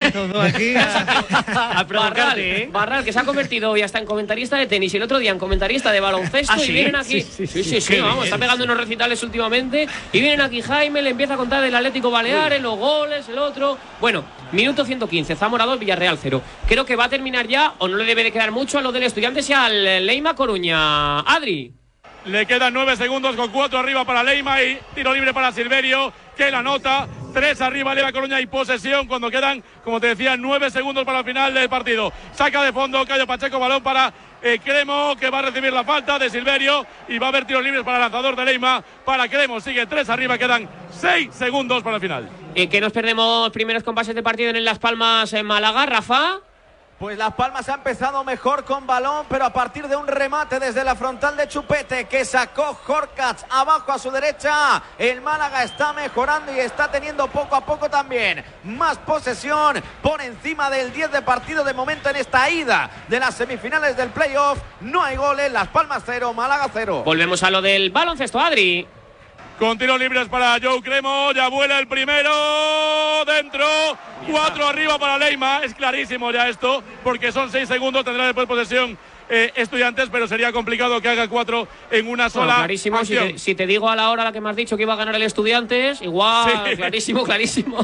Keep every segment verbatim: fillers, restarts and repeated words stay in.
Todo aquí a, a provocarte, Barral, ¿eh? Barral, que se ha convertido hoy hasta en comentarista de tenis y el otro día en comentarista de baloncesto. ¿Ah, sí? Y vienen aquí. Sí, sí, sí, sí, sí vamos, está pegando unos recitales últimamente. Y vienen aquí Jaime, le empieza a contar del Atlético Baleares, los goles, el otro. Bueno, minuto ciento quince, Zamora dos, Villarreal cero. Creo que va a terminar ya, o no le debe de quedar mucho a lo del Estudiantes y al Leima Coruña. Adri. Le quedan nueve segundos con cuatro arriba para Leima y tiro libre para Silverio, que la nota. Tres arriba Leima Coruña y posesión cuando quedan, como te decía, nueve segundos para el final del partido. Saca de fondo Cayo Pacheco, balón para eh, Cremo, que va a recibir la falta de Silverio y va a haber tiros libres para el lanzador de Leima. Para Cremo, sigue tres arriba, quedan seis segundos para el final. ¿Y que nos perdemos primeros compases de partido en Las Palmas en Málaga, Rafa? Pues Las Palmas ha empezado mejor con balón, pero a partir de un remate desde la frontal de Chupete que sacó Jorkats abajo a su derecha, el Málaga está mejorando y está teniendo poco a poco también más posesión por encima del diez de partido de momento en esta ida de las semifinales del playoff. No hay goles, Las Palmas cero, Málaga cero. Volvemos a lo del baloncesto, Adri. Con tiros libres para Joe Cremo, ya vuela el primero, dentro, cuatro arriba para Leima, es clarísimo ya esto, porque son seis segundos, tendrá después posesión eh, Estudiantes, pero sería complicado que haga cuatro en una sola bueno, clarísimo, si te, si te digo a la hora a la que me has dicho que iba a ganar el Estudiantes, igual, sí. clarísimo, clarísimo.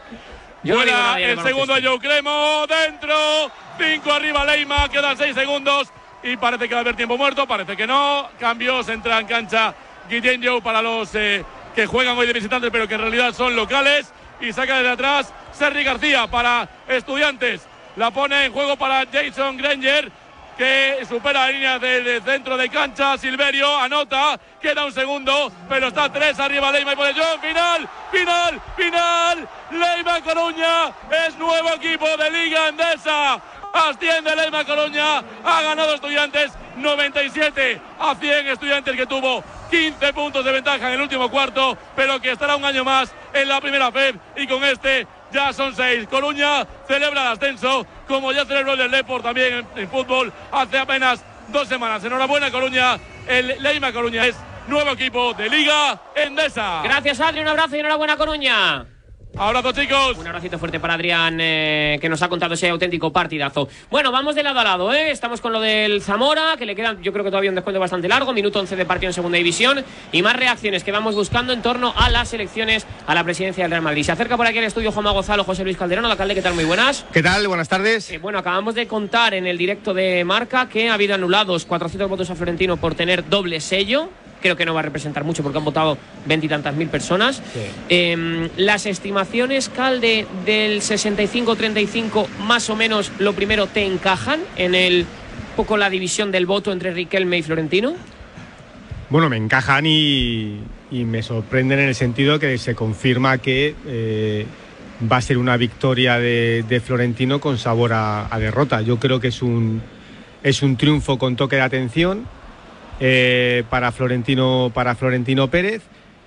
Yo vuela no el segundo a Joe Cremo, dentro, cinco arriba Leima, quedan seis segundos y parece que va a haber tiempo muerto, parece que no, cambios, entra en cancha Guillén Jou para los eh, que juegan hoy de visitantes pero que en realidad son locales y saca desde atrás Sergi García para Estudiantes, la pone en juego para Jason Granger que supera la línea del centro de cancha, Silverio anota, queda un segundo pero está tres arriba Leima y posesión, final, final, final, Leima Coruña es nuevo equipo de Liga Endesa. Asciende Leima Coruña, ha ganado Estudiantes noventa y siete a cien, Estudiantes que tuvo quince puntos de ventaja en el último cuarto, pero que estará un año más en la primera F E B y con este ya son seis. Coruña celebra el ascenso, como ya celebró el Depor también en, en fútbol hace apenas dos semanas. Enhorabuena Coruña, el Leima Coruña es nuevo equipo de Liga Endesa. Gracias Adri, un abrazo y enhorabuena Coruña. Abrazo chicos. Un abracito fuerte para Adrián eh, que nos ha contado ese auténtico partidazo. Bueno, vamos de lado a lado, ¿eh? Estamos con lo del Zamora, que le quedan yo creo que todavía un descuento bastante largo, minuto once de partido en segunda división y más reacciones que vamos buscando en torno a las elecciones a la presidencia del Real Madrid. Se acerca por aquí al estudio Juanma Gonzalo, José Luis Calderón. Alcalde, ¿qué tal? Muy buenas. ¿Qué tal? Buenas tardes. Eh, bueno, acabamos de contar en el directo de Marca que ha habido anulados cuatrocientos votos a Florentino por tener doble sello. Creo que no va a representar mucho porque han votado veintitantas mil personas. Sí. Eh, las estimaciones, Calde, del sesenta y cinco treinta y cinco, más o menos, lo primero, ¿te encajan en el poco la división del voto entre Riquelme y Florentino? Bueno, me encajan y, y me sorprenden en el sentido que se confirma que eh, va a ser una victoria de, de Florentino con sabor a, a derrota. Yo creo que es un, es un triunfo con toque de atención. Eh, para Florentino para Florentino Pérez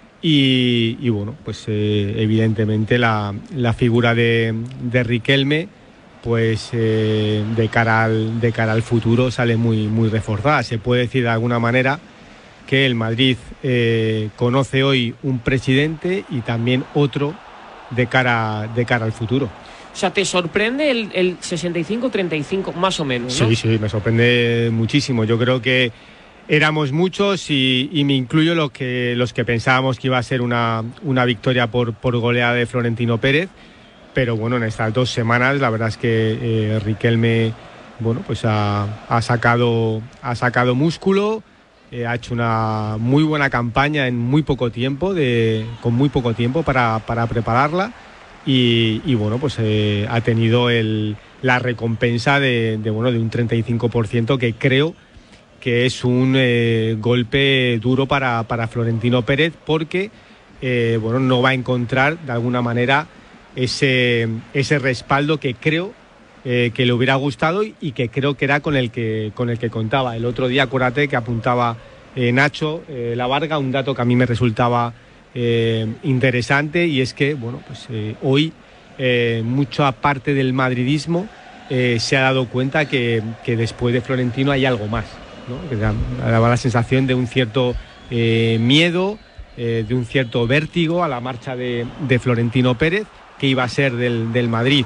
y, y bueno, pues eh, evidentemente la, la figura de, de Riquelme pues eh, de cara al, de cara al futuro sale muy, muy reforzada. Se puede decir de alguna manera que el Madrid eh, conoce hoy un presidente y también otro de cara, de cara al futuro. O sea, ¿te sorprende el, el sesenta y cinco treinta y cinco más o menos, ¿no? Sí, sí, me sorprende muchísimo. Yo creo que éramos muchos y, y me incluyo los que, los que pensábamos que iba a ser una, una victoria por, por goleada de Florentino Pérez, pero bueno, en estas dos semanas la verdad es que eh, Riquelme bueno, pues ha, ha, sacado, ha sacado músculo, eh, ha hecho una muy buena campaña en muy poco tiempo, de, con muy poco tiempo para, para prepararla y, y bueno, pues eh, ha tenido el, la recompensa de, de, bueno, de un treinta y cinco por ciento que creo que es un eh, golpe duro para, para Florentino Pérez porque eh, bueno, no va a encontrar de alguna manera ese, ese respaldo que creo eh, que le hubiera gustado y, y que creo que era con el que, con el que contaba. El otro día acuérdate que apuntaba eh, Nacho eh, La Varga, un dato que a mí me resultaba eh, interesante y es que bueno, pues, eh, hoy eh, mucha parte del madridismo eh, se ha dado cuenta que, que después de Florentino hay algo más, ¿no? Que daba la sensación de un cierto eh, miedo, eh, de un cierto vértigo a la marcha de, de Florentino Pérez, que iba a ser del, del Madrid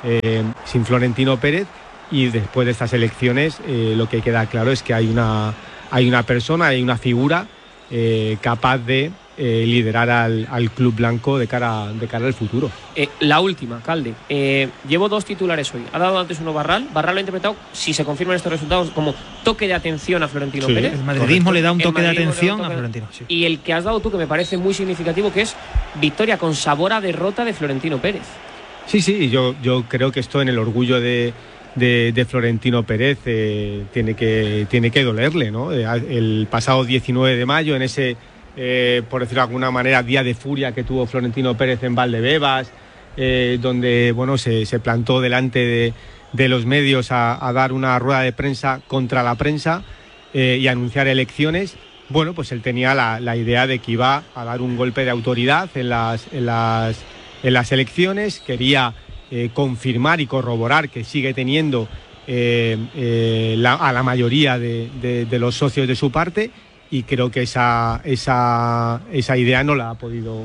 eh, sin Florentino Pérez, y después de estas elecciones eh, lo que queda claro es que hay una, hay una persona, hay una figura eh, capaz de eh, liderar al, al club blanco de cara, de cara al futuro. Eh, la última, Calde. Eh, llevo dos titulares hoy. Ha dado antes uno Barral. Barral lo ha interpretado, si se confirman estos resultados, como toque de atención a Florentino Sí, Pérez. El madridismo Correcto. le da un El toque de madridismo le da un atención toque a de- Florentino. Sí. Y el que has dado tú, que me parece muy significativo, que es victoria con sabor a derrota de Florentino Pérez. Sí, sí, yo, yo creo que esto en el orgullo de, de, de Florentino Pérez eh, tiene, que, tiene que dolerle, ¿no? Eh, El pasado diecinueve de mayo, en ese, eh, por decirlo de alguna manera, día de furia que tuvo Florentino Pérez en Valdebebas, eh, donde bueno, se, se plantó delante de, de los medios a, a dar una rueda de prensa contra la prensa eh, y anunciar elecciones. Bueno, pues él tenía la, la idea de que iba a dar un golpe de autoridad en las, en las, en las elecciones, quería eh, confirmar y corroborar que sigue teniendo eh, eh, la, a la mayoría de, de, de los socios de su parte, y creo que esa, esa, esa idea no la ha podido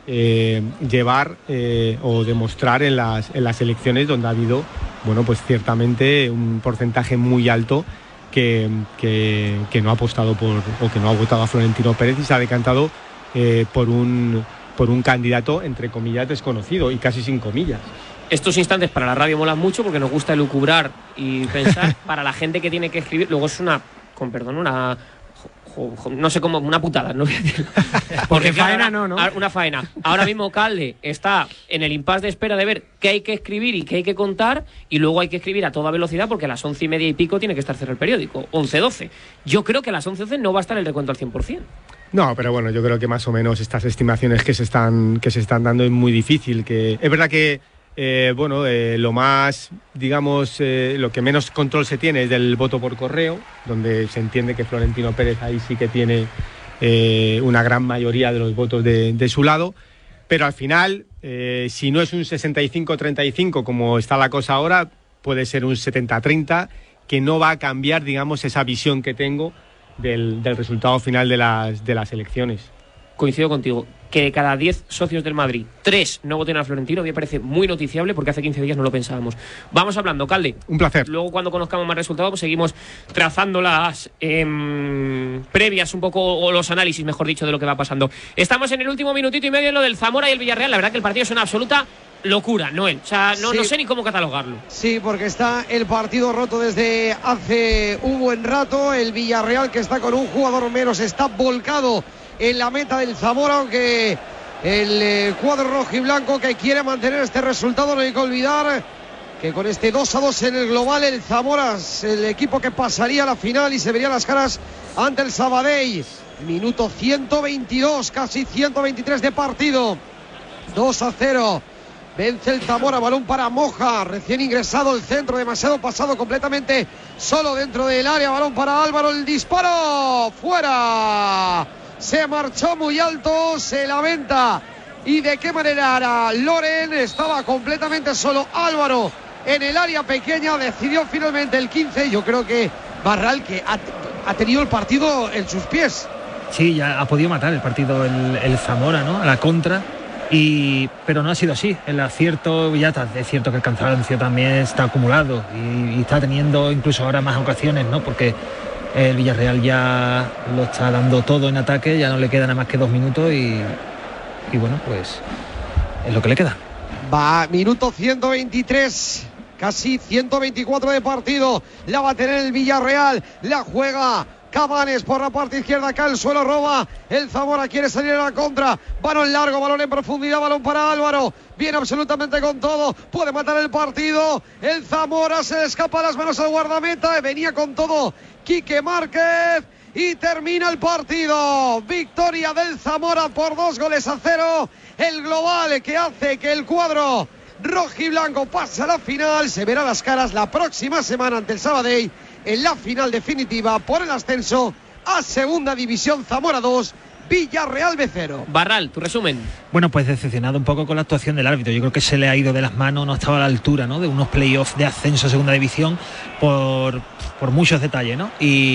eh, llevar eh, o demostrar en las, en las elecciones, donde ha habido, bueno, pues ciertamente un porcentaje muy alto Que, que, que no ha apostado por o que no ha votado a Florentino Pérez y se ha decantado eh, por un por un candidato entre comillas desconocido, y casi sin comillas. Estos instantes para la radio molan mucho porque nos gusta elucubrar y pensar. Para la gente que tiene que escribir, luego es una, con perdón, una jo, jo, no sé cómo, una putada, no voy a decirlo. Porque claro, faena ahora- no, ¿no? ahora- Una faena. Ahora mismo Calde está en el impasse de espera de ver qué hay que escribir y qué hay que contar, y luego hay que escribir a toda velocidad porque a las once y media y pico tiene que estar cerrado el periódico, once doce. Yo creo que a las once doce no va a estar el recuento al cien por cien. No, pero bueno, yo creo que más o menos estas estimaciones que se están que se están dando es muy difícil. Que es verdad que eh, bueno, eh, lo más, digamos, eh, lo que menos control se tiene es del voto por correo, donde se entiende que Florentino Pérez ahí sí que tiene eh, una gran mayoría de los votos de, de su lado. Pero al final, eh, si no es un sesenta y cinco treinta y cinco como está la cosa ahora, puede ser un setenta treinta, que no va a cambiar, digamos, esa visión que tengo del, del resultado final de las, de las elecciones. Coincido contigo. Que de cada diez socios del Madrid, tres no voten a Florentino, me parece muy noticiable porque hace quince días no lo pensábamos. Vamos hablando, Calde. Un placer. Luego, cuando conozcamos más resultados, pues seguimos trazando las eh, previas un poco, o los análisis, mejor dicho, de lo que va pasando. Estamos en el último minutito y medio en lo del Zamora y el Villarreal. La verdad que el partido es una absoluta locura, Noel. O sea, no, Sí. no sé ni cómo catalogarlo. Sí, porque está el partido roto desde hace un buen rato. El Villarreal, que está con un jugador menos, está volcado en la meta del Zamora, aunque el eh, cuadro rojo y blanco que quiere mantener este resultado. No hay que olvidar que con este dos a dos en el global, el Zamora es el equipo que pasaría a la final y se vería las caras ante el Sabadell. Minuto ciento veintidós, casi ciento veintitrés de partido. dos a cero. Vence el Zamora, balón para Moja, recién ingresado el centro, demasiado pasado, completamente solo dentro del área. Balón para Álvaro, el disparo, fuera. Se marchó muy alto, se lamenta. ¿Y de qué manera era Loren? Estaba completamente solo Álvaro en el área pequeña, decidió finalmente el quince. Yo creo que Barral, que ha, ha tenido el partido en sus pies. Sí, ya ha podido matar el partido el, el Zamora, ¿no? A la contra. Y, pero no ha sido así. El acierto, ya está, es cierto que el cansancio también está acumulado y, y está teniendo incluso ahora más ocasiones, ¿no? Porque el Villarreal ya lo está dando todo en ataque, ya no le quedan nada más que dos minutos y, y bueno, pues es lo que le queda. Va, minuto ciento veintitrés, casi ciento veinticuatro de partido. La va a tener el Villarreal, la juega Cabanes por la parte izquierda, acá el suelo roba el Zamora, quiere salir a la contra, balón largo, balón en profundidad, balón para Álvaro, viene absolutamente con todo, puede matar el partido, el Zamora se le escapa las manos al guardameta, venía con todo Quique Márquez y termina el partido. Victoria del Zamora por dos goles a cero, el global que hace que el cuadro rojiblanco pase a la final. Se verá las caras la próxima semana ante el Sabadell en la final definitiva por el ascenso a Segunda División. Zamora dos, Villarreal B cero. Barral, tu resumen. Bueno, pues decepcionado un poco con la actuación del árbitro. Yo creo que se le ha ido de las manos, no estaba a la altura, ¿no? De unos playoffs de ascenso a Segunda División por, por muchos detalles, ¿no?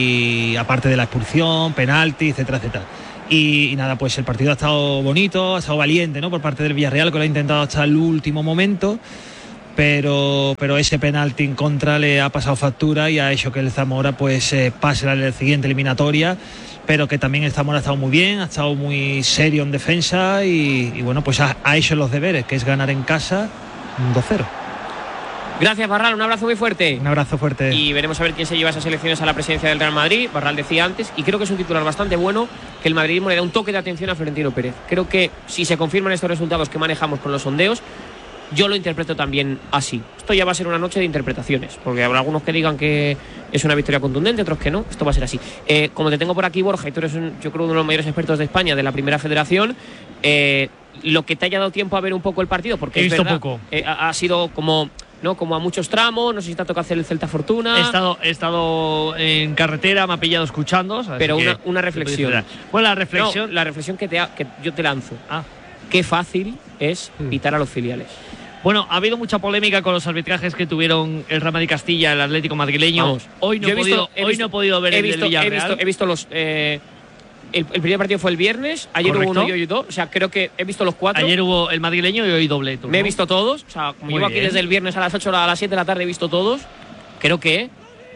Y aparte de la expulsión, penalti, etcétera, etcétera. Y, y nada, pues el partido ha estado bonito, ha estado valiente, ¿no? Por parte del Villarreal, que lo ha intentado hasta el último momento. pero, pero ese penalti en contra le ha pasado factura y ha hecho que el Zamora pues eh, pase a la siguiente eliminatoria, pero que también el Zamora ha estado muy bien, ha estado muy serio en defensa y, y bueno, pues ha, ha hecho los deberes, que es ganar en casa dos cero. Gracias, Barral, un abrazo muy fuerte. Un abrazo fuerte. Y veremos a ver quién se lleva esas elecciones a la presidencia del Real Madrid. Barral decía antes, y creo que es un titular bastante bueno, que el madridismo le da un toque de atención a Florentino Pérez. Creo que si se confirman estos resultados que manejamos con los sondeos, yo lo interpreto también así. Esto ya va a ser una noche de interpretaciones, porque habrá algunos que digan que es una victoria contundente, otros que no. Esto va a ser así. Eh, como te tengo por aquí, Borja, y tú eres un, yo creo uno de los mayores expertos de España, de la Primera Federación, eh, lo que te haya dado tiempo a ver un poco el partido, porque he es visto verdad, poco. Eh, ha, ha sido como... ¿no? Como a muchos tramos, no sé si te ha tocado hacer el Celta Fortuna. He estado, he estado en carretera, me ha pillado escuchando. Pero una, una reflexión. Bueno, la reflexión. No, la reflexión que, te ha, que yo te lanzo. Ah. Qué fácil es pitar a los filiales. Bueno, ha habido mucha polémica con los arbitrajes que tuvieron el Real Madrid Castilla, el Atlético madrileño. Vamos, hoy no he, he, visto, podido, he, hoy visto, no he podido ver he el visto, del Villarreal. He visto, he visto los... Eh, El, el primer partido fue el viernes, ayer ¿Correcto? Hubo uno y hoy dos, o sea, creo que he visto los cuatro. Ayer hubo el madrileño y hoy doble. ¿Tú, Me no? he visto todos, o sea, como Muy llevo bien. aquí desde el viernes a las ocho a las siete de la tarde he visto todos. Creo que,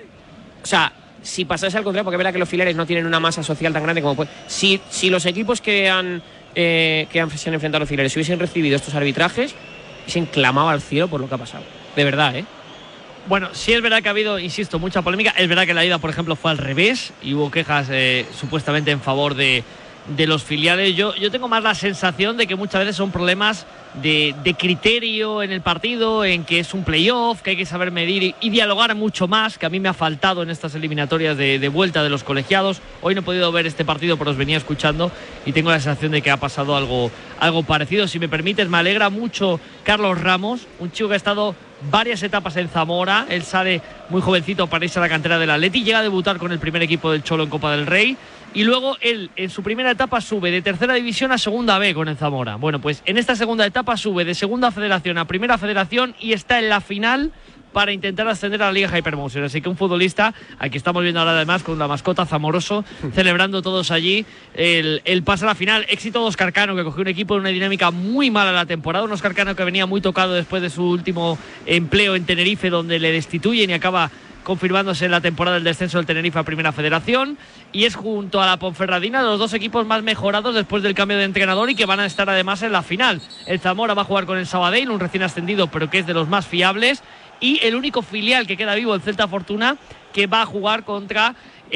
o sea, si pasase al contrario, porque es verdad que los filiales no tienen una masa social tan grande como puede. Si, si los equipos que han eh, que han, se han enfrentado a los filiales hubiesen recibido estos arbitrajes, hubiesen clamado al cielo por lo que ha pasado. De verdad, ¿eh? Bueno, sí es verdad que ha habido, insisto, mucha polémica. Es verdad que la ida, por ejemplo, fue al revés y hubo quejas eh, supuestamente en favor de, de los filiales. Yo, yo tengo más la sensación de que muchas veces son problemas de, de criterio en el partido, en que es un playoff, que hay que saber medir y, y dialogar mucho más, que a mí me ha faltado en estas eliminatorias de, de vuelta de los colegiados. Hoy no he podido ver este partido, pero os venía escuchando y tengo la sensación de que ha pasado algo, algo parecido. Si me permites, me alegra mucho Carlos Ramos, un chico que ha estado varias etapas en Zamora. Él sale muy jovencito para irse a la cantera del Atleti, llega a debutar con el primer equipo del Cholo en Copa del Rey y luego él en su primera etapa sube de tercera división a segunda B con el Zamora. Bueno, pues en esta segunda etapa sube de segunda federación a primera federación y está en la final para intentar ascender a la Liga Hypermotion. Así que un futbolista, aquí estamos viendo ahora además con la mascota Zamoroso, celebrando todos allí el, el pase a la final. Éxito de Óscar Cano, que cogió un equipo en una dinámica muy mala la temporada. Un Óscar Cano que venía muy tocado después de su último empleo en Tenerife, donde le destituyen y acaba confirmándose en la temporada del descenso del Tenerife a Primera Federación, y es junto a la Ponferradina los dos equipos más mejorados después del cambio de entrenador y que van a estar además en la final. El Zamora va a jugar con el Sabadell, un recién ascendido pero que es de los más fiables, y el único filial que queda vivo, el Celta Fortuna, que va a jugar contra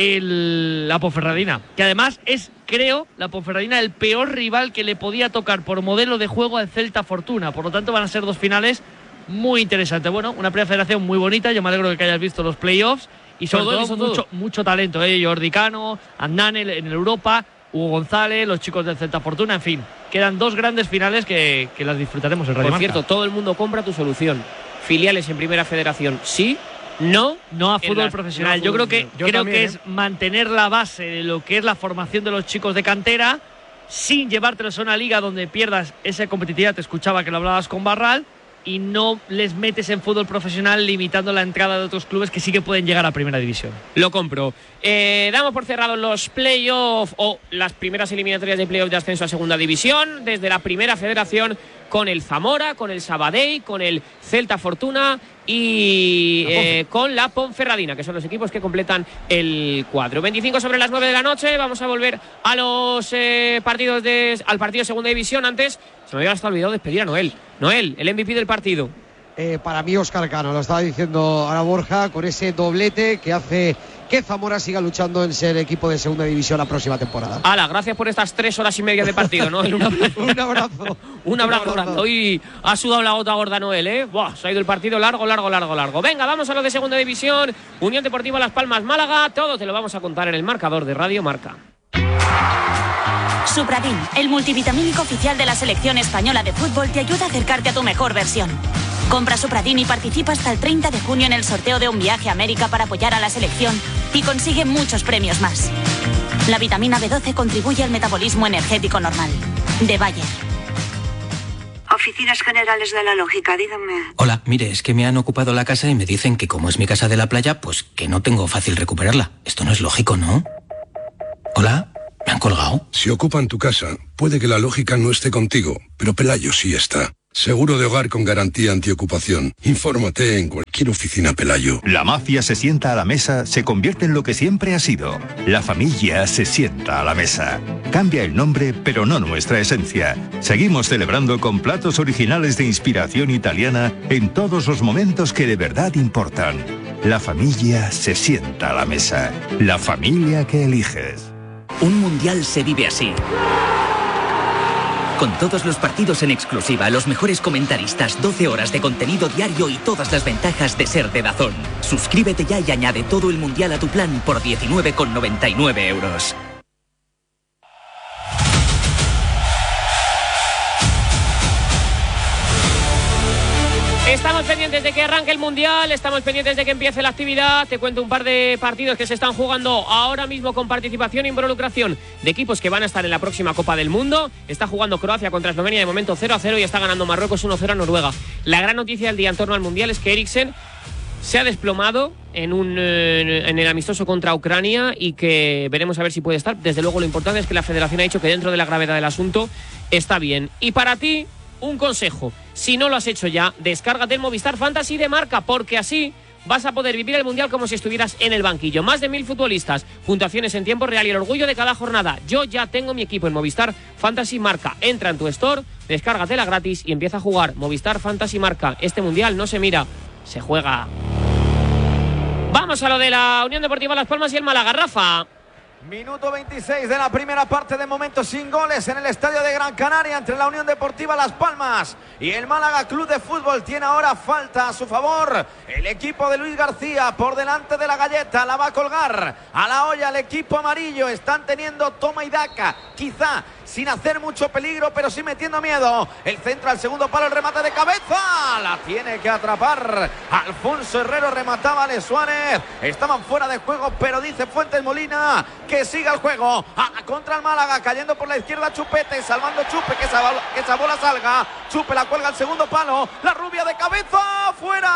el, la Ponferradina, que además es, creo, la Ponferradina el peor rival que le podía tocar por modelo de juego al Celta Fortuna. Por lo tanto van a ser dos finales muy interesantes. Bueno, una Primera Federación muy bonita. Yo me alegro de que hayas visto los playoffs y sobre todo, todo mucho, mucho talento, ¿eh? Jordi Cano, Andane en Europa, Hugo González, los chicos del Celta Fortuna, en fin, quedan dos grandes finales que, que las disfrutaremos en Radio Por Marca. cierto, todo el mundo compra tu solución. Filiales en Primera Federación, sí. No, no a fútbol las, profesional. No a Yo fútbol creo que Yo creo también, que ¿eh? es mantener la base de lo que es la formación de los chicos de cantera sin llevártelos a una liga donde pierdas esa competitividad. Te escuchaba que lo hablabas con Barral, y no les metes en fútbol profesional limitando la entrada de otros clubes que sí que pueden llegar a Primera División. Lo compro. Eh, damos por cerrados los playoffs o las primeras eliminatorias de playoff de ascenso a Segunda División desde la Primera Federación, con el Zamora, con el Sabadell, con el Celta Fortuna y eh, con la Ponferradina, que son los equipos que completan el cuadro. veinticinco sobre las nueve de la noche. Vamos a volver a los eh, partidos de, al partido de Segunda División. Antes se me había hasta olvidado despedir a Noel. Noel, el M V P del partido. Eh, para mí Óscar Cano, lo estaba diciendo ahora Borja, con ese doblete que hace que Zamora siga luchando en ser equipo de Segunda División la próxima temporada. Ala, gracias por estas tres horas y media de partido, Noel. Un abrazo. Un abrazo. Un abrazo grande. Hoy ha sudado la gota gorda Noel, ¿eh? Buah, se ha ido el partido largo, largo, largo, largo. Venga, vamos a lo de Segunda División. Unión Deportiva Las Palmas, Málaga. Todo te lo vamos a contar en el marcador de Radio Marca. Supradin, el multivitamínico oficial de la selección española de fútbol, te ayuda a acercarte a tu mejor versión. Compra Supradin y participa hasta el treinta de junio en el sorteo de un viaje a América para apoyar a la selección y consigue muchos premios más. La vitamina B doce contribuye al metabolismo energético normal. De Bayer. Oficinas Generales de la Lógica, díganme. Hola, mire, es que me han ocupado la casa y me dicen que como es mi casa de la playa, pues que no tengo fácil recuperarla. Esto no es lógico, ¿no? Hola, ¿me han colgado? Si ocupan tu casa, puede que la lógica no esté contigo, pero Pelayo sí está. Seguro de hogar con garantía antiocupación. Infórmate en cualquier oficina Pelayo. La mafia se sienta a la mesa, se convierte en lo que siempre ha sido. La familia se sienta a la mesa. Cambia el nombre, pero no nuestra esencia. Seguimos celebrando con platos originales de inspiración italiana en todos los momentos que de verdad importan. La familia se sienta a la mesa. La familia que eliges. Un mundial se vive así. Con todos los partidos en exclusiva, los mejores comentaristas, doce horas de contenido diario y todas las ventajas de ser de DAZN. Suscríbete ya y añade todo el mundial a tu plan por diecinueve con noventa y nueve euros. Estamos pendientes de que arranque el Mundial, estamos pendientes de que empiece la actividad. Te cuento un par de partidos que se están jugando ahora mismo con participación e involucración de equipos que van a estar en la próxima Copa del Mundo. Está jugando Croacia contra Eslovenia de momento cero a cero y está ganando Marruecos uno a cero a Noruega. La gran noticia del día en torno al Mundial es que Eriksen se ha desplomado en, un, en el amistoso contra Ucrania y que veremos a ver si puede estar. Desde luego lo importante es que la federación ha dicho que dentro de la gravedad del asunto está bien. Y para ti, un consejo. Si no lo has hecho ya, descárgate el Movistar Fantasy de Marca, porque así vas a poder vivir el Mundial como si estuvieras en el banquillo. Más de mil futbolistas, puntuaciones en tiempo real y el orgullo de cada jornada. Yo ya tengo mi equipo en Movistar Fantasy Marca. Entra en tu store, descárgatela gratis y empieza a jugar. Movistar Fantasy Marca. Este Mundial no se mira, se juega. Vamos a lo de la Unión Deportiva Las Palmas y el Málaga. Rafa. Minuto veintiséis de la primera parte, de momento sin goles en el estadio de Gran Canaria entre la Unión Deportiva Las Palmas y el Málaga Club de Fútbol. Tiene ahora falta a su favor el equipo de Luis García por delante de la galleta, la va a colgar a la olla el equipo amarillo. Están teniendo toma y daca, quizá sin hacer mucho peligro, pero sí metiendo miedo. El centro al segundo palo, el remate de cabeza, la tiene que atrapar Alfonso Herrero, remataba Ale Suárez. Estaban fuera de juego, pero dice Fuentes Molina que siga el juego. A la contra el Málaga, cayendo por la izquierda Chupete, salvando Chupe, que esa, que esa bola salga. Chupe la cuelga al segundo palo, la rubia de cabeza,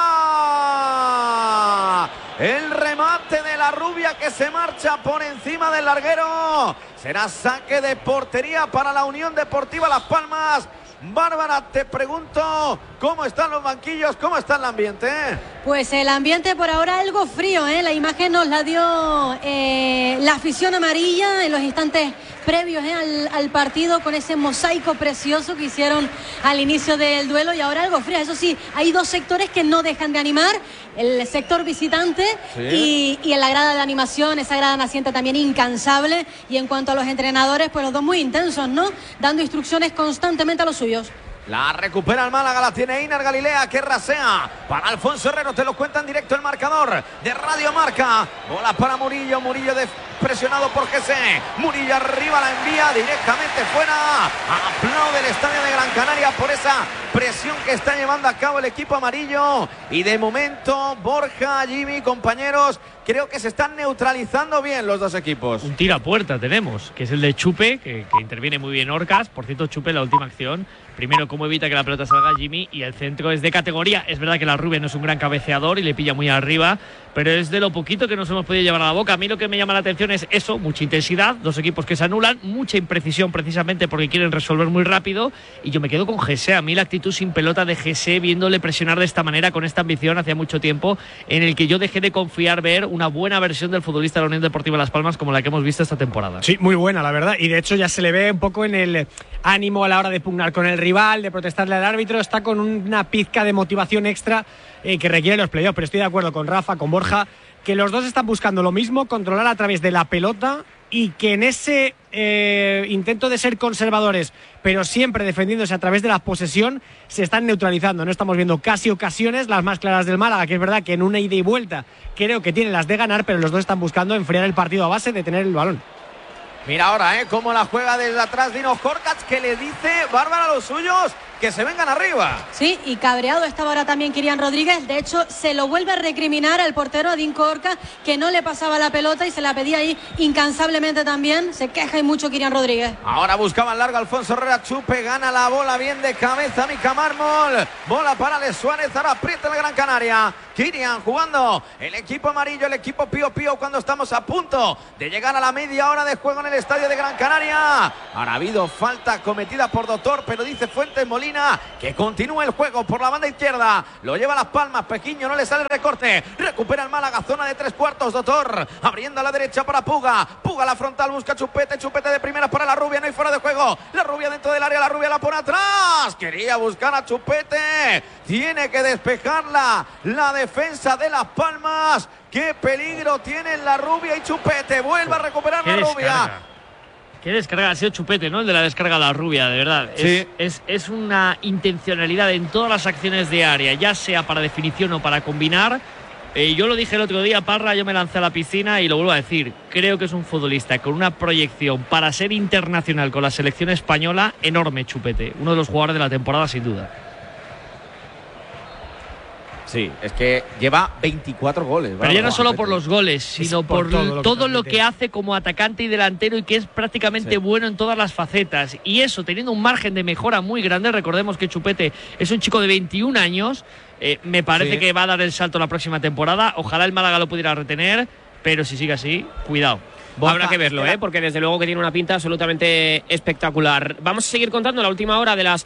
fuera. El remate de la rubia que se marcha por encima del larguero. Será saque de portería para la Unión Deportiva Las Palmas. Bárbara, te pregunto, ¿cómo están los banquillos? ¿Cómo está el ambiente? Pues el ambiente por ahora algo frío, ¿eh? La imagen nos la dio eh, la afición amarilla en los instantes previos ¿eh? al, al partido, con ese mosaico precioso que hicieron al inicio del duelo, y ahora algo frío. Eso sí, hay dos sectores que no dejan de animar, el sector visitante sí. y, y en la grada de animación, esa grada naciente también incansable. Y en cuanto a los entrenadores, pues los dos muy intensos, ¿no? Dando instrucciones constantemente a los suyos. La recupera el Málaga, la tiene Einar Galilea, que rasea para Alfonso Herrero. Te lo cuenta en directo el marcador de Radio Marca. Bola para Murillo, Murillo de... presionado por G C. Murillo arriba, la envía directamente fuera. Aplaude el estadio de Gran Canaria por esa presión que está llevando a cabo el equipo amarillo. Y de momento, Borja, Jimmy, compañeros, creo que se están neutralizando bien los dos equipos. Un tiro a puerta tenemos, que es el de Chupe, que, que interviene muy bien Orcas. Por cierto, Chupe en la última acción, primero cómo evita que la pelota salga Jimmy, y el centro es de categoría. Es verdad que la rubia no es un gran cabeceador y le pilla muy arriba, pero es de lo poquito que nos hemos podido llevar a la boca. A mí lo que me llama la atención es eso, mucha intensidad, dos equipos que se anulan, mucha imprecisión precisamente porque quieren resolver muy rápido, y yo me quedo con G C. A mí la actitud sin pelota de G C, viéndole presionar de esta manera, con esta ambición, hacía mucho tiempo en el que yo dejé de confiar ver una buena versión del futbolista de la Unión Deportiva Las Palmas como la que hemos visto esta temporada. Sí, muy buena, la verdad, y de hecho ya se le ve un poco en el ánimo a la hora de pugnar con el rival, de protestarle al árbitro. Está con una pizca de motivación extra eh, que requiere los playoffs, pero estoy de acuerdo con Rafa, con Borja, que los dos están buscando lo mismo, controlar a través de la pelota, y que en ese eh, intento de ser conservadores, pero siempre defendiéndose a través de la posesión, se están neutralizando. No estamos viendo casi ocasiones, las más claras del Málaga, que es verdad que en una ida y vuelta creo que tienen las de ganar, pero los dos están buscando enfriar el partido a base de tener el balón. Mira ahora, ¿eh? Cómo la juega desde atrás Dino Jorkats, que le dice, Bárbara, a los suyos que se vengan arriba. Sí, y cabreado estaba ahora también Kirian Rodríguez. De hecho, se lo vuelve a recriminar al portero, a Dinko Orcas, que no le pasaba la pelota y se la pedía ahí incansablemente también. Se queja y mucho Kirian Rodríguez. Ahora buscaba el largo Alfonso Herrera. Chupe gana la bola bien de cabeza Mica Mármol. Bola para Ale Suárez. Ahora aprieta la Gran Canaria. Kirian jugando el equipo amarillo, el equipo Pío Pío, cuando estamos a punto de llegar a la media hora de juego en el estadio de Gran Canaria. Ahora ha habido falta cometida por Doctor, pero dice Fuentes Molina Molina, que continúa el juego por la banda izquierda, lo lleva a Las Palmas, Pequiño, no le sale el recorte, recupera el Málaga, zona de tres cuartos, Doctor, abriendo a la derecha para Puga, Puga a la frontal, busca Chupete, Chupete de primeras para la Rubia, no hay fuera de juego, la Rubia dentro del área, la Rubia la pone atrás, quería buscar a Chupete, tiene que despejarla la defensa de Las Palmas. Qué peligro tienen la Rubia y Chupete, vuelve a recuperar la Rubia. Qué descarga, ha sido Chupete, ¿no? El de la descarga a la Rubia, de verdad. Sí. Es, es, es una intencionalidad en todas las acciones de área, ya sea para definición o para combinar. Eh, yo lo dije el otro día, Parra, yo me lancé a la piscina y lo vuelvo a decir. Creo que es un futbolista con una proyección para ser internacional con la selección española enorme, Chupete. Uno de los jugadores de la temporada, sin duda. Sí, es que lleva veinticuatro goles. Pero ya no solo por los goles, sino por, por todo, lo, todo que, lo que hace como atacante y delantero y que es prácticamente sí. bueno en todas las facetas. Y eso, teniendo un margen de mejora muy grande, recordemos que Chupete es un chico de veintiún años, eh, me parece sí. que va a dar el salto la próxima temporada. Ojalá el Málaga lo pudiera retener, pero si sigue así, cuidado. Borja, habrá que verlo, ¿eh? Porque desde luego que tiene una pinta absolutamente espectacular. Vamos a seguir contando la última hora de las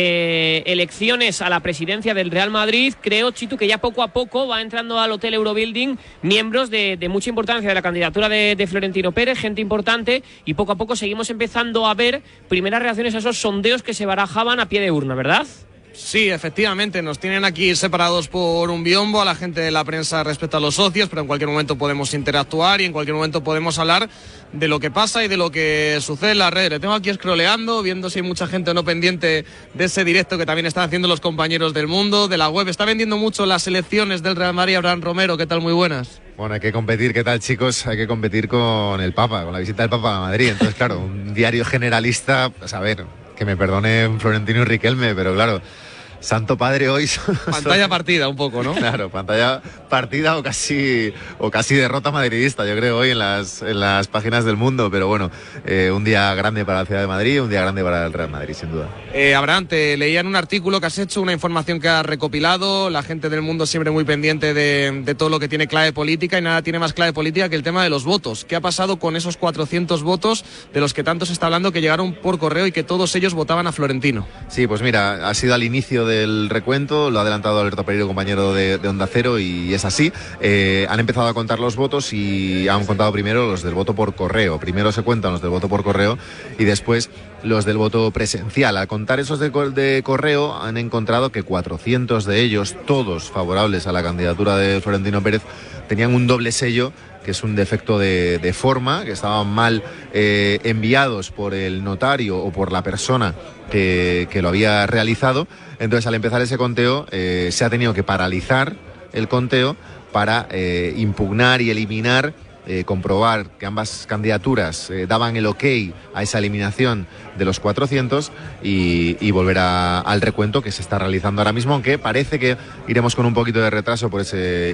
eh, elecciones a la presidencia del Real Madrid. Creo, Chitu, que ya poco a poco va entrando al Hotel Eurobuilding miembros de, de mucha importancia de la candidatura de, de Florentino Pérez, gente importante, y poco a poco seguimos empezando a ver primeras reacciones a esos sondeos que se barajaban a pie de urna, ¿verdad? Sí, efectivamente, nos tienen aquí separados por un biombo a la gente de la prensa respecto a los socios, pero en cualquier momento podemos interactuar y en cualquier momento podemos hablar de lo que pasa y de lo que sucede en las redes. Le tengo aquí scrolleando, viendo si hay mucha gente o no pendiente de ese directo que también están haciendo los compañeros del Mundo, de la web. Está vendiendo mucho las selecciones del Real Madrid. Abraham Romero, ¿qué tal? Muy buenas. Bueno, hay que competir, ¿qué tal, chicos? Hay que competir con el Papa, con la visita del Papa a Madrid. Entonces, claro, un diario generalista, pues a ver, que me perdonen Florentino y Riquelme, pero claro, Santo Padre hoy... Pantalla partida un poco, ¿no? Claro, pantalla partida o casi o casi derrota madridista, yo creo, hoy en las, en las páginas del Mundo. Pero bueno, eh, un día grande para la ciudad de Madrid, un día grande para el Real Madrid, sin duda. Eh, Abraham, te leía en un artículo que has hecho, una información que has recopilado, la gente del Mundo siempre muy pendiente de, de todo lo que tiene clave política, y nada tiene más clave política que el tema de los votos. ¿Qué ha pasado con esos cuatrocientos votos de los que tanto se está hablando, que llegaron por correo y que todos ellos votaban a Florentino? Sí, pues mira, ha sido al inicio de del recuento, lo ha adelantado Alberto Pereiro, compañero de, de Onda Cero, y es así. Eh, han empezado a contar los votos y han contado primero los del voto por correo. Primero se cuentan los del voto por correo y después los del voto presencial. Al contar esos de, de correo han encontrado que cuatrocientos de ellos, todos favorables a la candidatura de Florentino Pérez, tenían un doble sello, que es un defecto de, de forma, que estaban mal eh, enviados por el notario o por la persona que, que lo había realizado. Entonces, al empezar ese conteo, eh, se ha tenido que paralizar el conteo para eh, impugnar y eliminar, eh, comprobar que ambas candidaturas eh, daban el ok a esa eliminación de los cuatrocientos y, y volver a, al recuento que se está realizando ahora mismo, aunque parece que iremos con un poquito de retraso por ese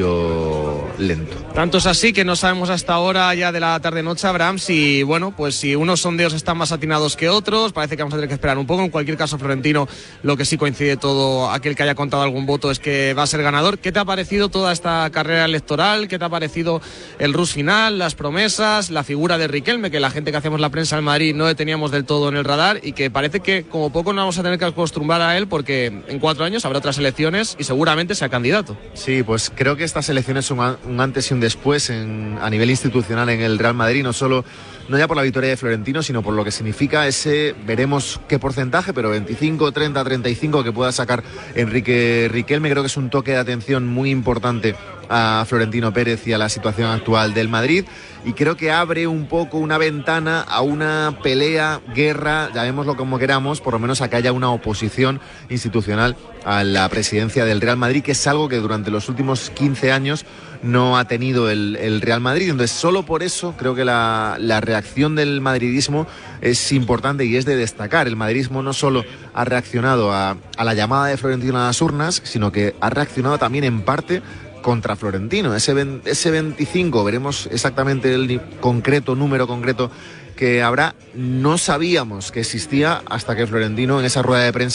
inicio lento. Tanto es así que no sabemos hasta ahora ya de la tarde-noche, Abraham, si bueno, pues si unos sondeos están más atinados que otros. Parece que vamos a tener que esperar un poco. En cualquier caso, Florentino, lo que sí coincide todo, aquel que haya contado algún voto, es que va a ser ganador. ¿Qué te ha parecido toda esta carrera electoral? ¿Qué te ha parecido el rus final, las promesas, la figura de Riquelme, que la gente que hacemos la prensa en Madrid no le teníamos del todo en el radar, y que parece que como poco nos vamos a tener que acostumbrar a él, porque en cuatro años habrá otras elecciones y seguramente sea candidato? Sí, pues creo que estas elecciones son un antes y un después en, a nivel institucional en el Real Madrid, no solo, no ya por la victoria de Florentino, sino por lo que significa ese, veremos qué porcentaje, pero veinticinco, treinta, treinta y cinco que pueda sacar Enrique Riquelme. Creo que es un toque de atención muy importante a Florentino Pérez y a la situación actual del Madrid, y creo que abre un poco una ventana a una pelea, guerra, llamémoslo como queramos, por lo menos a que haya una oposición institucional a la presidencia del Real Madrid, que es algo que durante los últimos quince años no ha tenido el, el Real Madrid. Entonces, solo por eso creo que la, la reacción del madridismo es importante y es de destacar. El madridismo no solo ha reaccionado a, a la llamada de Florentino a las urnas, sino que ha reaccionado también en parte contra Florentino. Ese, ese veinticinco, veremos exactamente el concreto, número concreto que habrá. No sabíamos que existía hasta que Florentino, en esa rueda de prensa,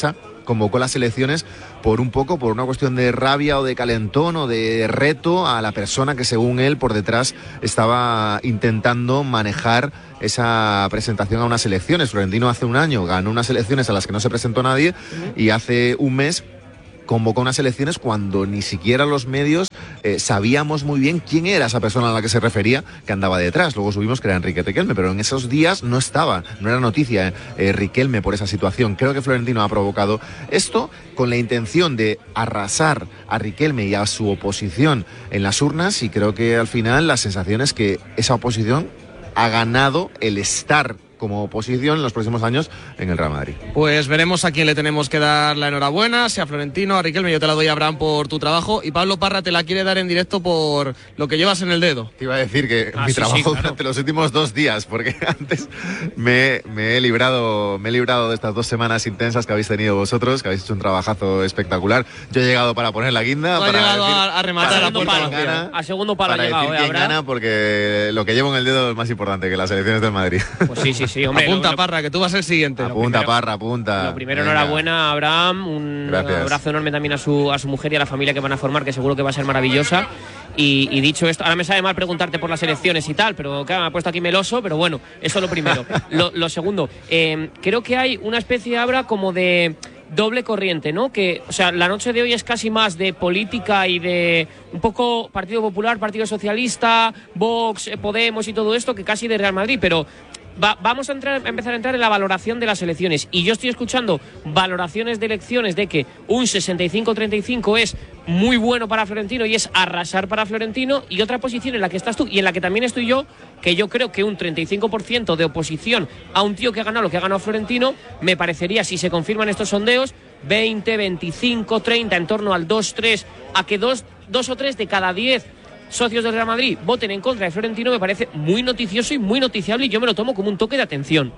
convocó las elecciones por un poco, por una cuestión de rabia o de calentón o de reto a la persona que según él por detrás estaba intentando manejar esa presentación a unas elecciones. Florentino hace un año ganó unas elecciones a las que no se presentó nadie y hace un mes convocó unas elecciones cuando ni siquiera los medios eh, sabíamos muy bien quién era esa persona a la que se refería que andaba detrás. Luego subimos que era Enrique Riquelme, pero en esos días no estaba, no era noticia eh, Riquelme por esa situación. Creo que Florentino ha provocado esto con la intención de arrasar a Riquelme y a su oposición en las urnas, y creo que al final la sensación es que esa oposición ha ganado el estar como oposición en los próximos años en el Real Madrid. Pues veremos a quién le tenemos que dar la enhorabuena, si a Florentino, a Riquelme. Yo te la doy a Abraham por tu trabajo, y Pablo Parra te la quiere dar en directo por lo que llevas en el dedo. Te iba a decir que ah, mi sí, trabajo sí, claro. durante los últimos dos días, porque antes me, me he librado me he librado de estas dos semanas intensas que habéis tenido vosotros, que habéis hecho un trabajazo espectacular. Yo he llegado para poner la guinda, no para ha llegado decir, a, a rematar a la puerta. palo, gana, a segundo palo para ha llegado, decir ¿eh? quién gana, porque lo que llevo en el dedo es más importante que las elecciones del Madrid. Pues sí, sí, sí, hombre. Apunta, lo, Parra, que tú vas el siguiente. Apunta, Parra, apunta. Lo primero, Venga. enhorabuena a Abraham, un Gracias. abrazo enorme también a su, a su mujer y a la familia que van a formar, que seguro que va a ser maravillosa. Y, y dicho esto, ahora me sabe mal preguntarte por las elecciones y tal, pero claro, me ha puesto aquí meloso, pero bueno, eso es lo primero. Lo, lo segundo, eh, creo que hay una especie, Abra, como de doble corriente, ¿no? Que, o sea, la noche de hoy es casi más de política y de un poco Partido Popular, Partido Socialista, Vox, Podemos y todo esto, que casi de Real Madrid, pero Va, vamos a, entrar, a empezar a entrar en la valoración de las elecciones, y yo estoy escuchando valoraciones de elecciones de que un sesenta y cinco treinta y cinco es muy bueno para Florentino y es arrasar para Florentino, y otra posición en la que estás tú y en la que también estoy yo, que yo creo que un treinta y cinco por ciento de oposición a un tío que ha ganado lo que ha ganado Florentino me parecería, si se confirman estos sondeos, veinte, veinticinco, treinta, en torno al dos tres, a que dos, dos o tres de cada diez socios del Real Madrid voten en contra de Florentino me parece muy noticioso y muy noticiable, y yo me lo tomo como un toque de atención.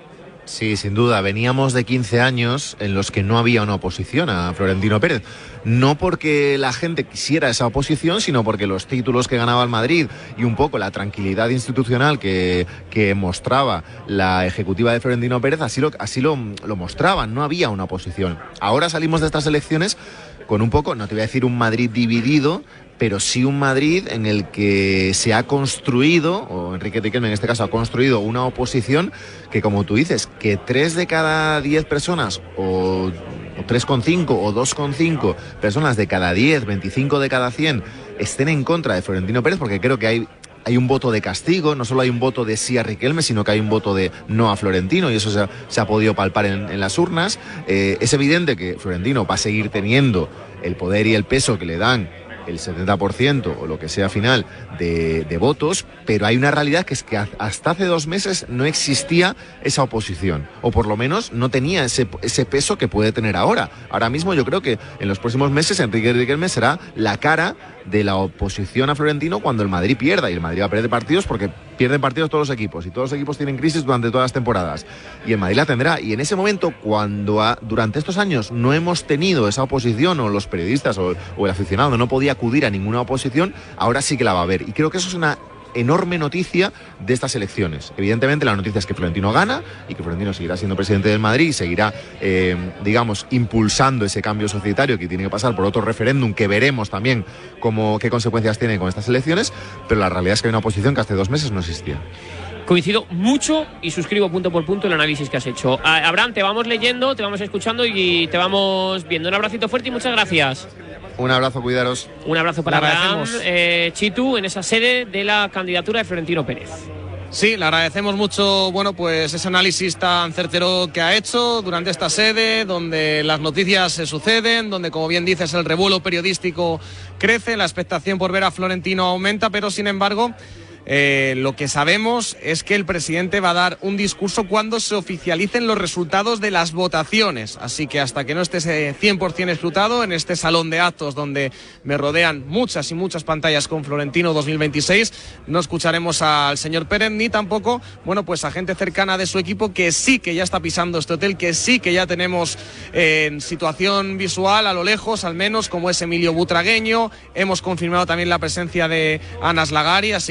Sí, sin duda. Veníamos de quince años en los que no había una oposición a Florentino Pérez. No porque la gente quisiera esa oposición, sino porque los títulos que ganaba el Madrid y un poco la tranquilidad institucional que, que mostraba la ejecutiva de Florentino Pérez, así, lo, así lo, lo mostraban. No había una oposición. Ahora salimos de estas elecciones con un poco, no te voy a decir un Madrid dividido, pero sí un Madrid en el que se ha construido, o Enrique Riquelme en este caso ha construido una oposición que, como tú dices, que tres de cada diez personas, o, o tres coma cinco o dos coma cinco personas de cada diez, veinticinco de cada cien, estén en contra de Florentino Pérez, porque creo que hay... Hay un voto de castigo, no solo hay un voto de sí a Riquelme, sino que hay un voto de no a Florentino, y eso se ha, se ha podido palpar en, en las urnas. Eh, es evidente que Florentino va a seguir teniendo el poder y el peso que le dan el setenta por ciento o lo que sea final de, de votos, pero hay una realidad que es que hasta hace dos meses no existía esa oposición, o por lo menos no tenía ese, ese peso que puede tener ahora. Ahora mismo yo creo que en los próximos meses Enrique Riquelme será la cara de la oposición a Florentino cuando el Madrid pierda, y el Madrid va a perder partidos porque pierden partidos todos los equipos, y todos los equipos tienen crisis durante todas las temporadas, y el Madrid la tendrá. Y en ese momento, cuando ha, durante estos años no hemos tenido esa oposición, o los periodistas o, o el aficionado no podía acudir a ninguna oposición, ahora sí que la va a haber, y creo que eso es una enorme noticia de estas elecciones. Evidentemente la noticia es que Florentino gana y que Florentino seguirá siendo presidente del Madrid y seguirá, eh, digamos, impulsando ese cambio societario que tiene que pasar por otro referéndum que veremos también cómo, qué consecuencias tiene con estas elecciones, pero la realidad es que hay una oposición que hace dos meses no existía. Coincido mucho y suscribo punto por punto el análisis que has hecho. Abraham, te vamos leyendo, te vamos escuchando y te vamos viendo. Un abracito fuerte y muchas gracias. Un abrazo, cuidaros. Un abrazo para Le Abraham, agradecemos. eh, Chitu, en esa sede de la candidatura de Florentino Pérez. Sí, le agradecemos mucho, bueno, pues ese análisis tan certero que ha hecho durante esta sede, donde las noticias se suceden, donde, como bien dices, el revuelo periodístico crece, la expectación por ver a Florentino aumenta, pero sin embargo, Eh, lo que sabemos es que el presidente va a dar un discurso cuando se oficialicen los resultados de las votaciones. Así que hasta que no esté ese cien por ciento escrutado en este salón de actos donde me rodean muchas y muchas pantallas con Florentino dos mil veintiséis, no escucharemos al señor Pérez ni tampoco, bueno, pues a gente cercana de su equipo que sí que ya está pisando este hotel, que sí que ya tenemos eh, en situación visual a lo lejos, al menos, como es Emilio Butragueño. Hemos confirmado también la presencia de Anas Lagari, así que tanto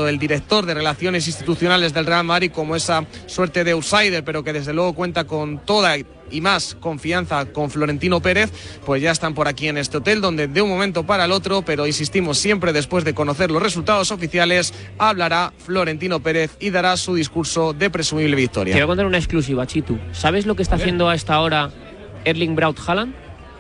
el director de Relaciones Institucionales del Real Madrid como esa suerte de outsider, pero que desde luego cuenta con toda y más confianza con Florentino Pérez, pues ya están por aquí en este hotel, donde de un momento para el otro, pero insistimos, siempre después de conocer los resultados oficiales, hablará Florentino Pérez y dará su discurso de presumible victoria. Te voy a contar una exclusiva, Chitu. ¿Sabes lo que está haciendo a esta hora Erling Braut Haaland?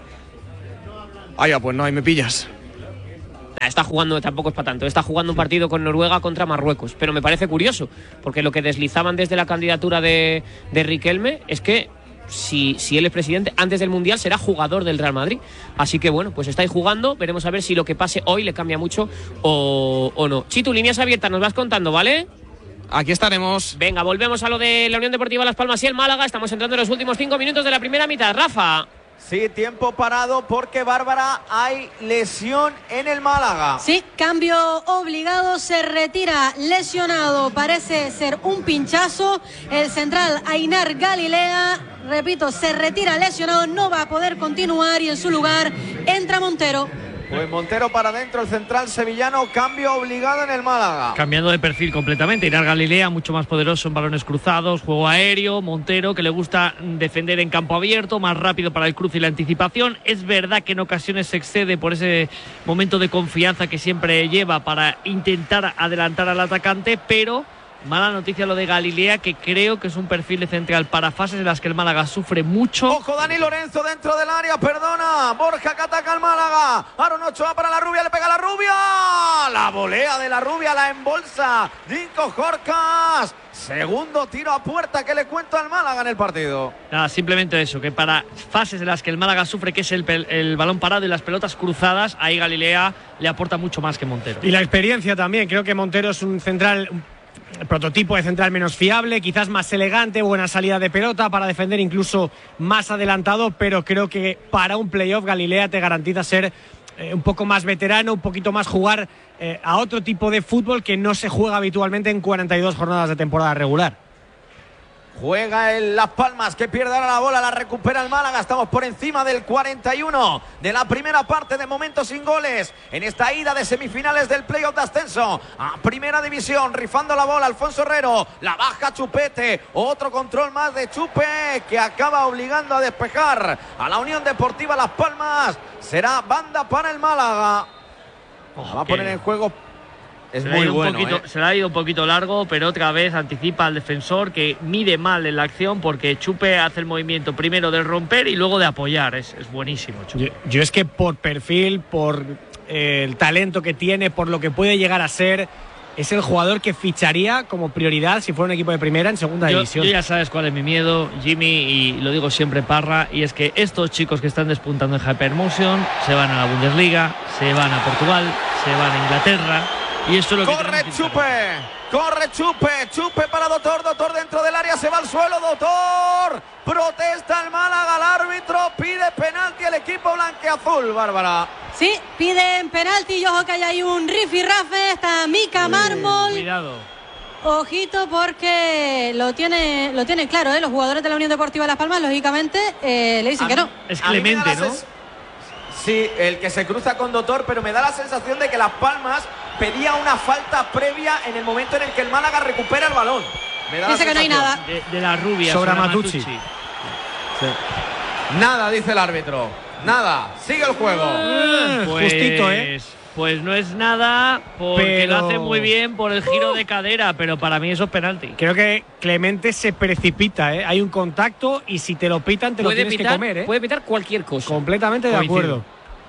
Ah, ya, pues no, ahí me pillas. Está jugando, tampoco es para tanto, está jugando un partido con Noruega contra Marruecos, pero me parece curioso, porque lo que deslizaban desde la candidatura de, de Riquelme es que Si, si él es presidente, antes del Mundial será jugador del Real Madrid. Así que bueno, pues está ahí jugando. Veremos a ver si lo que pase hoy le cambia mucho o, o no. Chitu, líneas abiertas, nos vas contando, ¿vale? Aquí estaremos. Venga, volvemos a lo de la Unión Deportiva Las Palmas y el Málaga. Estamos entrando en los últimos cinco minutos de la primera mitad. Rafa. Sí, tiempo parado porque, Bárbara, hay lesión en el Málaga. Sí, cambio obligado, se retira lesionado, parece ser un pinchazo. El central Ainar Galilea, repito, se retira lesionado, no va a poder continuar y en su lugar entra Montero. Pues Montero para adentro, el central sevillano, cambio obligado en el Málaga. Cambiando de perfil completamente. Inar Galilea, mucho más poderoso en balones cruzados, juego aéreo. Montero, que le gusta defender en campo abierto, más rápido para el cruce y la anticipación. Es verdad que en ocasiones se excede por ese momento de confianza que siempre lleva para intentar adelantar al atacante, pero mala noticia lo de Galilea, que creo que es un perfil de central para fases en las que el Málaga sufre mucho. Ojo, Dani Lorenzo dentro del área, perdona. Borja que ataca al Málaga. Aaron Ochoa para la Rubia, le pega a la Rubia. La volea de la Rubia, la embolsa Dinko Jorcas. Segundo tiro a puerta que le cuento al Málaga en el partido. Nada, simplemente eso, que para fases en las que el Málaga sufre, que es el, el balón parado y las pelotas cruzadas, ahí Galilea le aporta mucho más que Montero. Y la experiencia también, creo que Montero es un central, el prototipo de central menos fiable, quizás más elegante, buena salida de pelota para defender, incluso más adelantado, pero creo que para un playoff Galilea te garantiza ser eh, un poco más veterano, un poquito más jugar eh, a otro tipo de fútbol que no se juega habitualmente en cuarenta y dos jornadas de temporada regular. Juega el Las Palmas, que pierde ahora la bola, la recupera el Málaga. Estamos por encima del cuarenta y uno de la primera parte, de momento sin goles en esta ida de semifinales del playoff de ascenso a primera división. Rifando la bola Alfonso Herrero, la baja Chupete, otro control más de Chupe que acaba obligando a despejar a la Unión Deportiva Las Palmas. Será banda para el Málaga. Oh, va a poner en juego. Es se muy le bueno, poquito, ¿eh? Se le ha ido un poquito largo, pero otra vez anticipa al defensor, que mide mal en la acción, porque Chupe hace el movimiento primero de romper y luego de apoyar. Es, es buenísimo, Chupe. Yo, yo es que por perfil, por eh, el talento que tiene, por lo que puede llegar a ser, es el jugador que ficharía como prioridad si fuera un equipo de primera en segunda yo, división. Yo ya sabes cuál es mi miedo, Jimmy, y lo digo siempre, Parra, y es que estos chicos que están despuntando en Hypermotion se van a la Bundesliga, se van a Portugal, se van a Inglaterra. Y eso es lo que corre Chupe, corre Chupe, Chupe para Doctor, Doctor dentro del área, se va al suelo, Doctor, protesta el Málaga, el árbitro pide penalti al equipo blanqueazul, Bárbara. Sí, piden penalti y ojo que hay ahí un rifirrafe, está Mica Mármol. Cuidado. Ojito porque lo tiene, lo tienen claro, ¿eh? Los jugadores de la Unión Deportiva Las Palmas, lógicamente, eh, le dicen a que no. Es Clemente, ¿no? Sí, el que se cruza con Doctor, pero me da la sensación de que Las Palmas pedía una falta previa en el momento en el que el Málaga recupera el balón. Me da Dice que no hay nada. De, de la Rubia. Sobra sobre Matucci. Matucci. Sí. Nada, dice el árbitro. Nada, sigue el juego. Eh, Pues, justito, ¿eh? Pues no es nada, porque Pero- lo hace muy bien por el giro de cadera, pero para mí eso es penalti. Creo que Clemente se precipita, ¿eh? Hay un contacto y si te lo pitan te lo Puede tienes pitar, que comer, ¿eh? puede pitar cualquier cosa. Completamente de Coincido. acuerdo.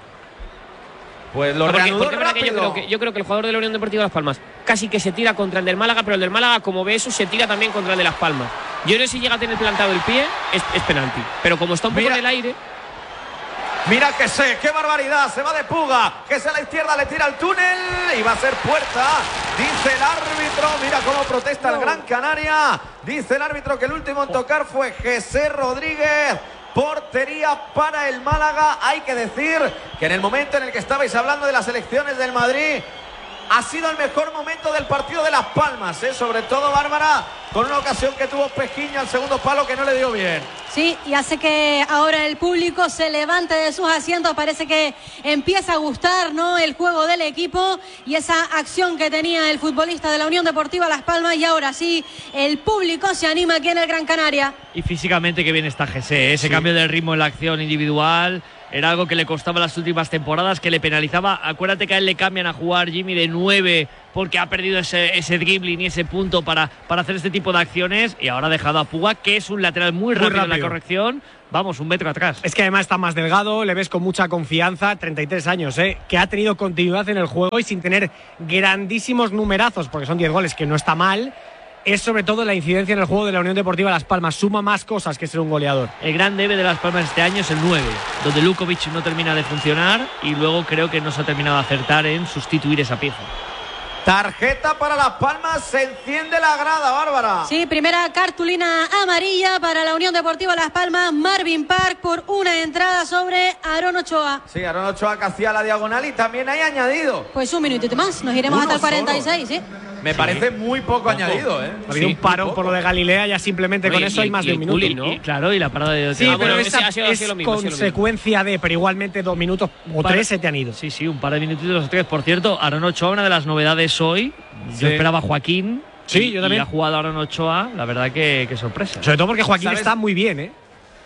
Pues lo Porque- reanudó porque es verdad que yo rápido. creo que, yo creo que el jugador de la Unión Deportiva Las Palmas casi que se tira contra el del Málaga, pero el del Málaga, como ve eso, se tira también contra el de Las Palmas. Yo no sé si llega a tener plantado el pie, es, es penalti. Pero como está un poco Mira. en el aire, Mira que sé, qué barbaridad, se va de Puga, que es a la izquierda, le tira al túnel y va a ser puerta, dice el árbitro. Mira cómo protesta el Gran Canaria, dice el árbitro que el último en tocar fue José Rodríguez. Portería para el Málaga. Hay que decir que en el momento en el que estabais hablando de las elecciones del Madrid, ha sido el mejor momento del partido de Las Palmas, ¿eh? Sobre todo Bárbara, con una ocasión que tuvo Pejiño al segundo palo que no le dio bien. Sí, y hace que ahora el público se levante de sus asientos. Parece que empieza a gustar, ¿no?, el juego del equipo y esa acción que tenía el futbolista de la Unión Deportiva Las Palmas. Y ahora sí, el público se anima aquí en el Gran Canaria. Y físicamente que bien está Jesse, ese sí. Cambio de ritmo en la acción individual era algo que le costaba las últimas temporadas, que le penalizaba. Acuérdate que a él le cambian a jugar, Jimmy, de nueve porque ha perdido ese, ese dribbling y ese punto para, para hacer este tipo de acciones, y ahora ha dejado a Puga, que es un lateral muy, muy rápido, rápido en la corrección. Vamos, un metro atrás. Es que además está más delgado, le ves con mucha confianza, treinta y tres años, ¿eh? Que ha tenido continuidad en el juego y sin tener grandísimos numerazos, porque son diez goles, que no está mal. Es sobre todo la incidencia en el juego de la Unión Deportiva Las Palmas. Suma más cosas que ser un goleador. El gran debe de Las Palmas este año es el nueve, donde Lukovic no termina de funcionar y luego creo que no se ha terminado de acertar en sustituir esa pieza. Tarjeta para Las Palmas, se enciende la grada, Bárbara. Sí, primera cartulina amarilla para la Unión Deportiva Las Palmas. Marvin Park por una entrada sobre Aarón Ochoa. Sí, Aarón Ochoa que hacía la diagonal y también hay añadido. Pues un minutito más, nos iremos Uno hasta el cuarenta y seis, solo. ¿sí? Me parece muy poco, poco. añadido, ¿eh? Ha habido sí, un parón por lo de Galilea, ya simplemente no, con y, eso hay más de un minuto. Culi, ¿no? Y, claro, y la parada de... Sí, ah, pero bueno, esa ha sido, es ha sido mismo, consecuencia de, pero igualmente dos minutos o par, tres se te han ido. Sí, sí, un par de minutitos o tres. Por cierto, Aarón Ochoa, una de las novedades hoy. Sí. Yo esperaba a Joaquín. Sí, y, yo también. Y ha jugado Aarón Ochoa, la verdad que, que sorpresa. Sobre todo porque Joaquín ¿Sabes? está muy bien, ¿eh?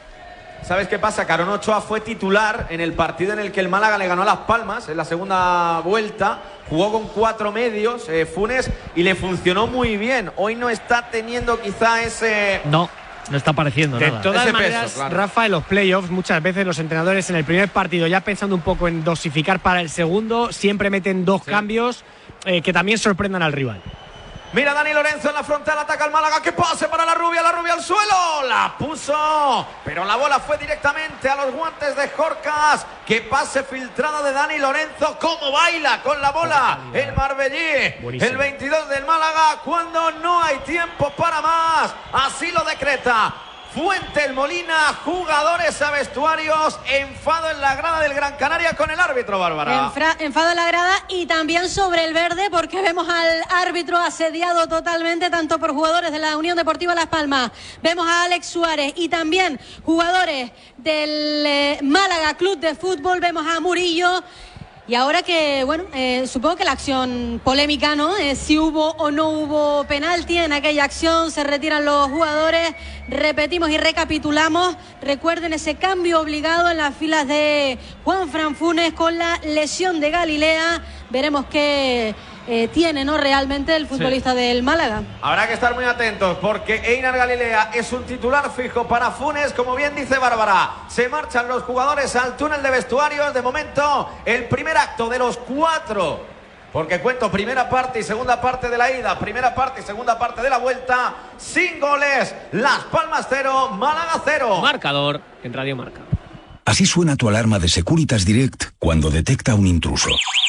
¿Sabes qué pasa? Que Aarón Ochoa fue titular en el partido en el que el Málaga le ganó a Las Palmas, en la segunda vuelta. Jugó con cuatro medios, eh, Funes, y le funcionó muy bien. Hoy no está teniendo quizá ese... No, no está apareciendo de nada. De todas ese maneras, peso, claro. Rafa, en los playoffs, muchas veces los entrenadores en el primer partido, ya pensando un poco en dosificar para el segundo, siempre meten dos sí. cambios eh, que también sorprendan al rival. Mira Dani Lorenzo en la frontal, ataca al Málaga, que pase para la rubia, la rubia al suelo, la puso, pero la bola fue directamente a los guantes de Jorcas, que pase filtrada de Dani Lorenzo, cómo baila con la bola el marbellí, buenísimo. El veintidós del Málaga, cuando no hay tiempo para más, así lo decreta Fuentes Molina, jugadores a vestuarios, enfado en la grada del Gran Canaria con el árbitro, Bárbara. Enfra enfado en la grada y también sobre el verde, porque vemos al árbitro asediado totalmente, tanto por jugadores de la Unión Deportiva Las Palmas. Vemos a Alex Suárez y también jugadores del eh, Málaga Club de Fútbol. Vemos a Murillo. Y ahora que, bueno, eh, supongo que la acción polémica, ¿no? Eh, si hubo o no hubo penalti en aquella acción, se retiran los jugadores. Repetimos y recapitulamos. Recuerden ese cambio obligado en las filas de Juanfran Funes con la lesión de Galilea. Veremos qué eh, tiene, ¿no?, realmente el futbolista sí. del Málaga. Habrá que estar muy atentos porque Einar Galilea es un titular fijo para Funes, como bien dice Bárbara. Se marchan los jugadores al túnel de vestuarios. De momento, el primer acto de los cuatro, porque cuento primera parte y segunda parte de la ida, primera parte y segunda parte de la vuelta, sin goles. Las Palmas cero, Málaga cero. Marcador en Radio Marca. Así suena tu alarma de Securitas Direct cuando detecta un intruso.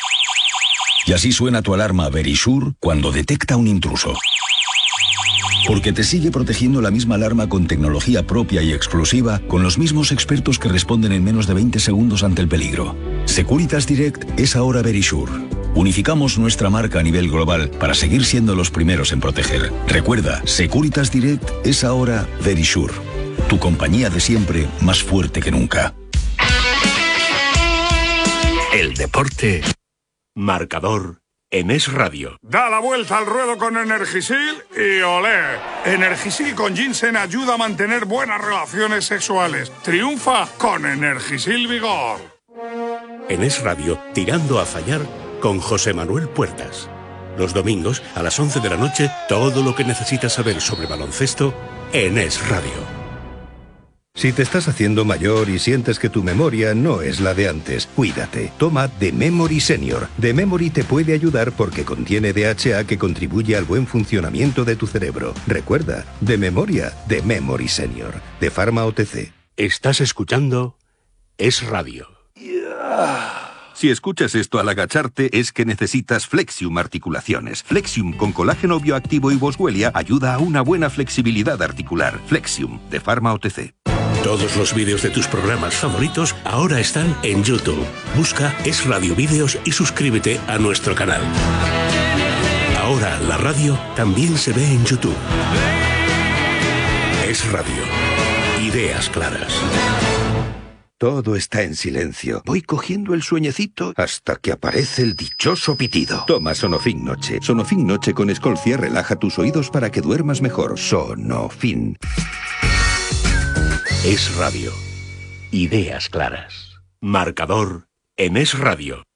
Y así suena tu alarma Verisure cuando detecta un intruso. Porque te sigue protegiendo la misma alarma con tecnología propia y exclusiva, con los mismos expertos que responden en menos de veinte segundos ante el peligro. Securitas Direct es ahora Verisure. Unificamos nuestra marca a nivel global para seguir siendo los primeros en proteger. Recuerda, Securitas Direct es ahora Verisure. Tu compañía de siempre, más fuerte que nunca. El deporte. Marcador en Es Radio. Da la vuelta al ruedo con Energisil y olé. Energisil con ginseng ayuda a mantener buenas relaciones sexuales. Triunfa con Energisil Vigor. En Es Radio, tirando a fallar con José Manuel Puertas. Los domingos a las once de la noche, todo lo que necesitas saber sobre baloncesto en Es Radio. Si te estás haciendo mayor y sientes que tu memoria no es la de antes, cuídate. Toma The Memory Senior. The Memory te puede ayudar porque contiene D H A que contribuye al buen funcionamiento de tu cerebro. Recuerda, de memoria, The Memory Senior. De Pharma O T C. Estás escuchando Es Radio. Si escuchas esto al agacharte es que necesitas Flexium Articulaciones. Flexium con colágeno bioactivo y boswellia ayuda a una buena flexibilidad articular. Flexium, de Pharma O T C. Todos los vídeos de tus programas favoritos ahora están en YouTube. Busca Es Radio Vídeos y suscríbete a nuestro canal. Ahora la radio también se ve en YouTube. Es Radio. Ideas claras. Todo está en silencio. Voy cogiendo el sueñecito hasta que aparece el dichoso pitido. Toma Sonofin Noche. Sonofin Noche con Escolcia relaja tus oídos para que duermas mejor. Sonofin. Es Radio. Ideas claras. Marcador en Es Radio.